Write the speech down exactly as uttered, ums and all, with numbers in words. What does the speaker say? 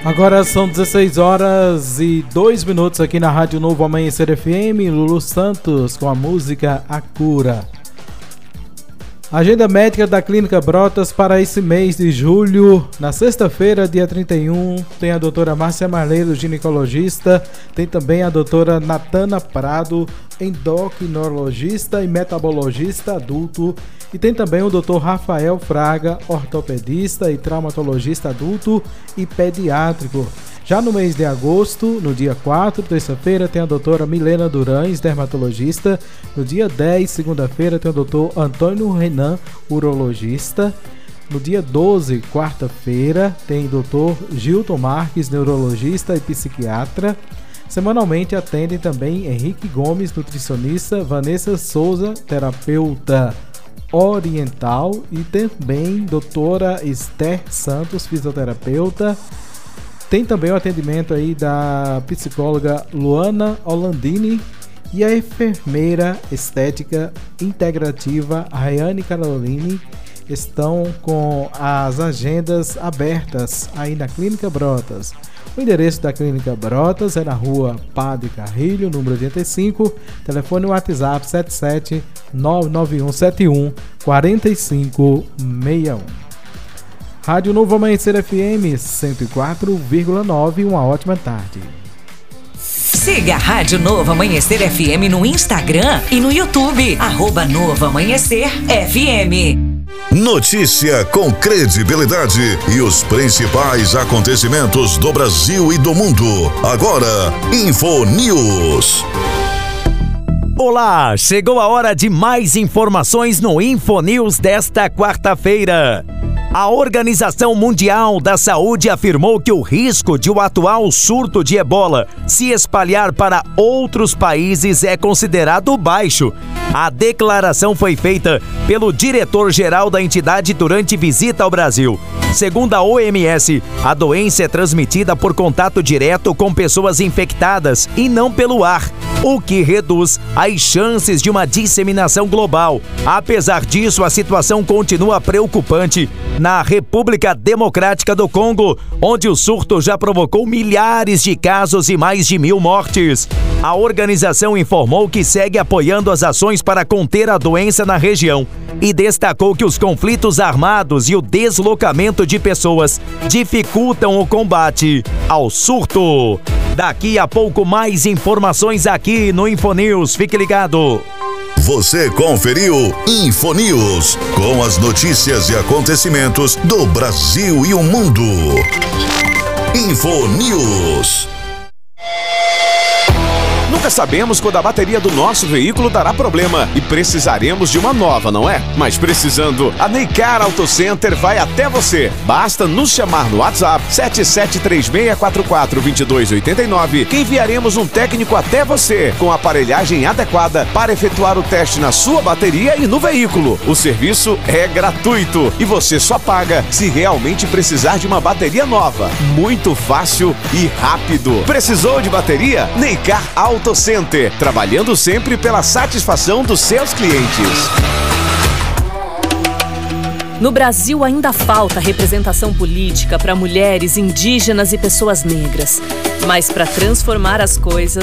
Agora são dezesseis horas e dois minutos aqui na Rádio Novo Amanhecer F M. Lulu Santos com a música A Cura. Agenda médica da Clínica Brotas para esse mês de julho. Na sexta-feira, dia trinta e um, tem a doutora Márcia Marleiro, ginecologista. Tem também a doutora Natana Prado, endocrinologista e metabologista adulto. E tem também o doutor Rafael Fraga, ortopedista e traumatologista adulto e pediátrico. Já no mês de agosto, no dia quatro, terça-feira, tem a doutora Milena Durães, dermatologista. No dia dez, segunda-feira, tem o doutor Antônio Renan, urologista. No dia doze, quarta-feira, tem o doutor Gilton Marques, neurologista e psiquiatra. Semanalmente atendem também Henrique Gomes, nutricionista, Vanessa Souza, terapeuta oriental, e também doutora Esther Santos, fisioterapeuta. Tem também o atendimento aí da psicóloga Luana Olandini e a enfermeira estética integrativa Rayane Caroline. Estão com as agendas abertas aí na Clínica Brotas. O endereço da Clínica Brotas é na rua Padre Carrilho, número oitenta e cinco, telefone WhatsApp sete sete nove nove um sete um quatro cinco seis um. Rádio Novo Amanhecer F M cento e quatro vírgula nove, uma ótima tarde. Siga a Rádio Novo Amanhecer F M no Instagram e no YouTube, arroba Novo Amanhecer F M. Notícia com credibilidade e os principais acontecimentos do Brasil e do mundo. Agora, Info News. Olá, chegou a hora de mais informações no Info News desta quarta-feira. A Organização Mundial da Saúde afirmou que o risco de o atual surto de ebola se espalhar para outros países é considerado baixo. A declaração foi feita pelo diretor-geral da entidade durante visita ao Brasil. Segundo a O M S, a doença é transmitida por contato direto com pessoas infectadas e não pelo ar, o que reduz as chances de uma disseminação global. Apesar disso, a situação continua preocupante na República Democrática do Congo, onde o surto já provocou milhares de casos e mais de mil mortes. A organização informou que segue apoiando as ações para conter a doença na região e destacou que os conflitos armados e o deslocamento de pessoas dificultam o combate ao surto. Daqui a pouco mais informações aqui no Infonews. Fique ligado. Você conferiu Info News, com as notícias e acontecimentos do Brasil e o mundo. Info News. Nunca sabemos quando a bateria do nosso veículo dará problema e precisaremos de uma nova, não é? Mas precisando, a Neycar Auto Center vai até você. Basta nos chamar no WhatsApp sete sete três seis quatro quatro dois dois oito nove que enviaremos um técnico até você com a aparelhagem adequada para efetuar o teste na sua bateria e no veículo. O serviço é gratuito e você só paga se realmente precisar de uma bateria nova. Muito fácil e rápido. Precisou de bateria? Neycar Auto Center, trabalhando sempre pela satisfação dos seus clientes. No Brasil ainda falta representação política para mulheres, indígenas e pessoas negras. Mas para transformar as coisas,